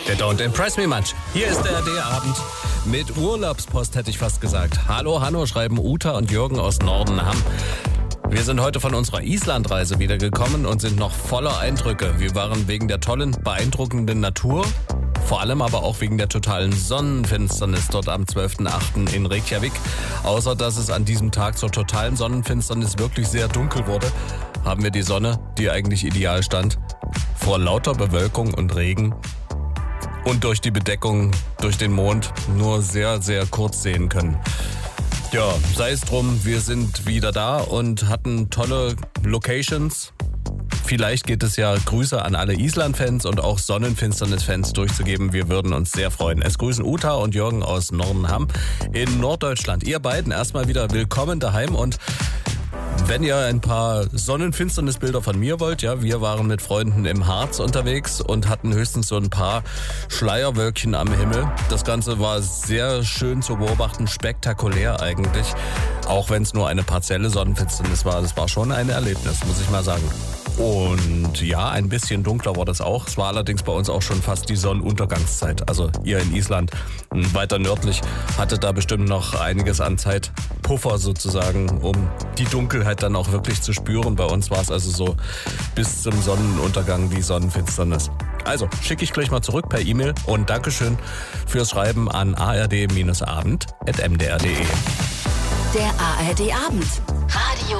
Der Don't Impress Me Much. Hier ist der ARD-Abend mit Urlaubspost, hätte ich fast gesagt. Hallo, Hanno, schreiben Uta und Jürgen aus Nordenham. Wir sind heute von unserer Islandreise wiedergekommen und sind noch voller Eindrücke. Wir waren wegen der tollen, beeindruckenden Natur, vor allem aber auch wegen der totalen Sonnenfinsternis dort am 12.08. in Reykjavik. Außer dass es an diesem Tag zur totalen Sonnenfinsternis wirklich sehr dunkel wurde, haben wir die Sonne, die eigentlich ideal stand, vor lauter Bewölkung und Regen und durch die Bedeckung durch den Mond nur sehr, sehr kurz sehen können. Ja, sei es drum, wir sind wieder da und hatten tolle Locations. Vielleicht geht es ja, Grüße an alle Island-Fans und auch Sonnenfinsternis-Fans durchzugeben. Wir würden uns sehr freuen. Es grüßen Uta und Jürgen aus Nordenham in Norddeutschland. Ihr beiden erstmal wieder willkommen daheim und wenn ihr ein paar Sonnenfinsternisbilder von mir wollt, ja, wir waren mit Freunden im Harz unterwegs und hatten höchstens so ein paar Schleierwölkchen am Himmel. Das Ganze war sehr schön zu beobachten, spektakulär eigentlich, auch wenn es nur eine partielle Sonnenfinsternis war. Das war schon ein Erlebnis, muss ich mal sagen. Und ja, ein bisschen dunkler war das auch. Es war allerdings bei uns auch schon fast die Sonnenuntergangszeit. Also ihr in Island, weiter nördlich, hattet da bestimmt noch einiges an Zeitpuffer sozusagen, um die Dunkelheit dann auch wirklich zu spüren. Bei uns war es also so bis zum Sonnenuntergang die Sonnenfinsternis. Also schicke ich gleich mal zurück per E-Mail und Dankeschön fürs Schreiben an ard-abend@mdr.de. Der ARD-Abend. Radio